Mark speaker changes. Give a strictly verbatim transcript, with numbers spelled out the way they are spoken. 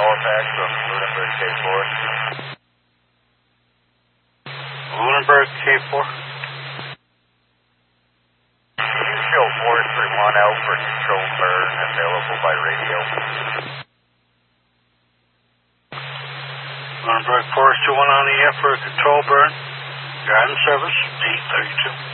Speaker 1: Halifax from Lunenburg K four.
Speaker 2: Lunenburg K four.
Speaker 1: Show four three one out for control burn available by radio.
Speaker 2: Lunenburg four two one on the air for control burn. Guidance service, D thirty-two.